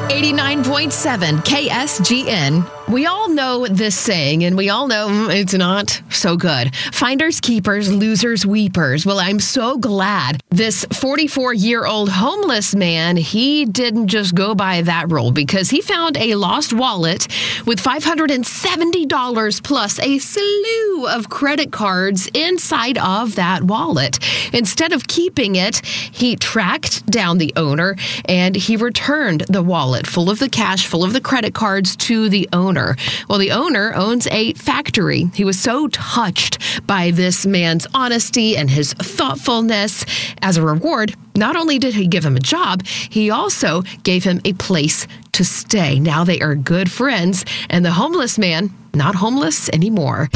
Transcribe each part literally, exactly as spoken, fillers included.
eighty-nine point seven K S G N. We all know this saying, and we all know it's not so good. Finders keepers, losers weepers. Well, I'm so glad this forty-four-year-old homeless man, he didn't just go by that rule, because he found a lost wallet with five hundred seventy dollars plus a slew of credit cards inside of that wallet. Instead of keeping it, he tracked down the owner and he returned the wallet full of the cash, full of the credit cards to the owner. Well, the owner owns a factory. He was so touched by this man's honesty and his thoughtfulness. As a reward, not only did he give him a job, he also gave him a place to stay. Now they are good friends, and the homeless man, not homeless anymore.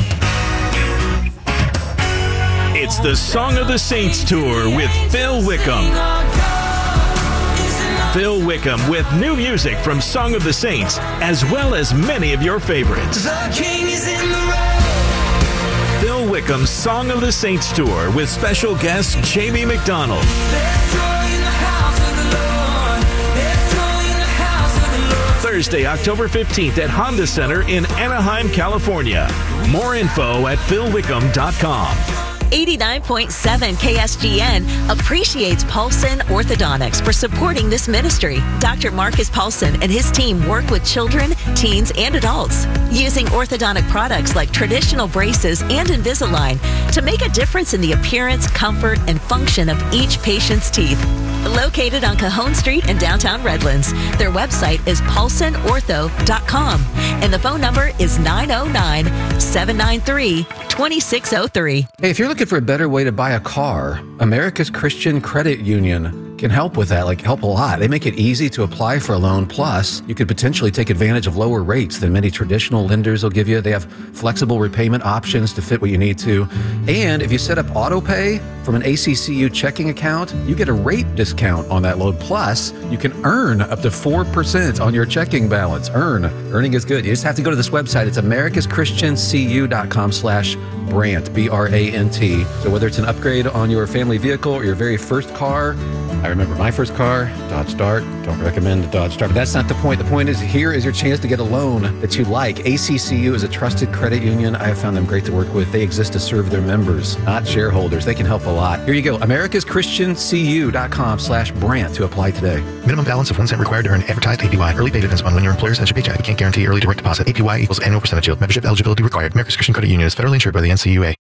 It's the Song of the Saints Tour with Phil Wickham. Phil Wickham with new music from Song of the Saints, as well as many of your favorites. The King is in the road. Phil Wickham's Song of the Saints Tour with special guest Jamie McDonald. Thursday, October fifteenth at Honda Center in Anaheim, California. More info at phil wickham dot com. eighty-nine point seven K S G N appreciates Paulson Orthodontics for supporting this ministry. Doctor Marcus Paulson and his team work with children, teens, and adults using orthodontic products like traditional braces and Invisalign to make a difference in the appearance, comfort, and function of each patient's teeth. Located on Cajon Street in downtown Redlands, their website is paulson ortho dot com and the phone number is nine oh nine, seven nine three, two six oh three. Hey, if you're looking for a better way to buy a car, America's Christian Credit Union can help with that, like help a lot. They make it easy to apply for a loan. Plus, you could potentially take advantage of lower rates than many traditional lenders will give you. They have flexible repayment options to fit what you need to. And if you set up auto pay from an A C C U checking account, you get a rate discount on that loan. Plus, you can earn up to four percent on your checking balance. Earn. Earning is good. You just have to go to this website. It's americas christian c u dot com slash Brant, B R A N T. So whether it's an upgrade on your family vehicle or your very first car, I remember my first car, Dodge Dart. Don't recommend the Dodge Dart. But that's not the point. The point is, here is your chance to get a loan that you like. A C C U is a trusted credit union. I have found them great to work with. They exist to serve their members, not shareholders. They can help a lot. Here you go. americas christian c u dot com slash Brant to apply today. Minimum balance of one cent required to earn advertised A P Y. Early pay depends on when your employer sends your paycheck. We can't guarantee early direct deposit. A P Y equals annual percentage yield. Membership eligibility required. America's Christian Credit Union is federally insured by the N C U A.